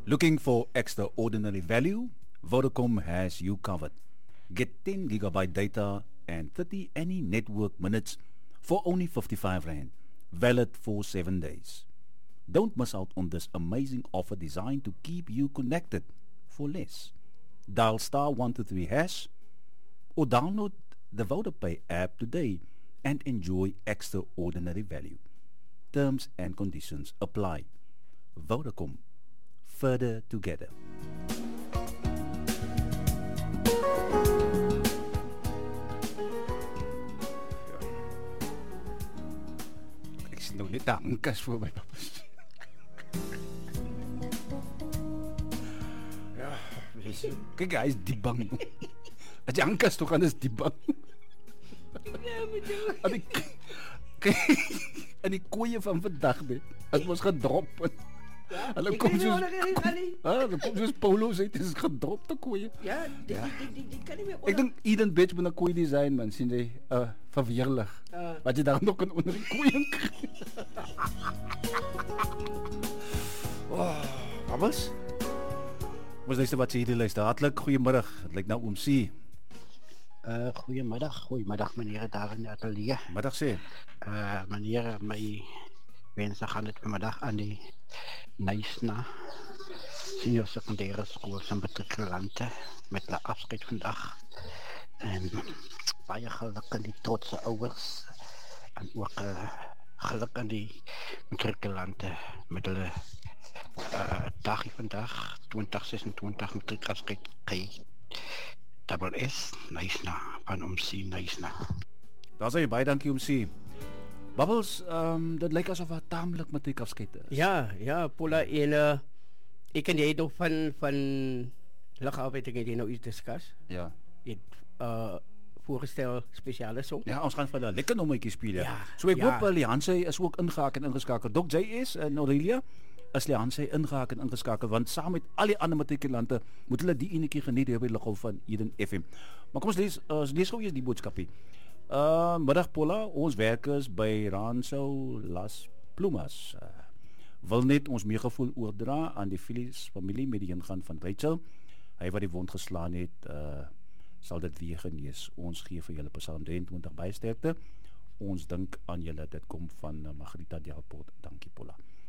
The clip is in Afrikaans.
Looking for extraordinary value? Vodacom has you covered. Get 10 gigabyte data and 30 any network minutes for only 55 Rand. Valid for 7 days. Don't miss out on this amazing offer designed to keep you connected for less. Dial star 123 hash or download the VodaPay app today and enjoy extraordinary value. Terms and conditions apply. Vodacom. Further together. Ek sien nou net angkas voor my papas. Ja, kyk hy is die bang. As jy angkas toe gaan is die bang. Ja, met jou. En die koeie van vandag net. As ons gedrop het. Ja, Hulle ek kom weet nie soos wat ek gaan nie. hulle kom soos Paulo sê, dit is gedropte koeie. Ja, dit kan nie meer Ek dink Eden Beach met 'n koei design man, sien jy, verweerlig. Wat jy daar nog kan onder die koeie kry. Babas? Ons luister wat jy hierdie luister. Hartlik goeiemiddag. Dit lyk nou oom C. Goeiemiddag meneer daar in die atelier. Middag sê. Meneer, my wense gaan dit vanmiddag aan die Nysna senior sekondêre skool se matrikulante met hulle afskeid vandag. En baie geluk aan die trotse ouers en ook geluk aan die matrikulante met hulle dagie vandag 2026 matriekafskeid kry. Double S, Nysna, van omsien Nysna. Daar sê baie dankie oom C. Bubbles, dit lyk asof wat taamlik matriekafskeid is. Ja, Paula en ek en jy nog van lugarbeid ek het jy nou iets discuss. Ja. Het voorgestel spesiale song. Ja, ons gaan vir hulle lekker nommetjie speel. Ja, So ek ja. hoop Lehansy is ook ingehaak en ingeskakel. Dok JS en Aurelia is Lehansy ingehaak en ingeskakel want saam met al die ander matrikulante moet hulle die enetjie geniet hier by die lughawe van Eden FM. Maar kom ons lees gou eers die boodskapie. Middag Paula, ons werkers by Ransou Las Plumas wil net ons meegevoel oordra aan die Phyllis familie met die ingaan van Rachel. Hy wat die wond geslaan het, sal dit weer genees. Ons gee vir julle Psalm 23 baie sterkte. Ons dink aan julle. Dit kom van Margarita Delport. Dankie Paula.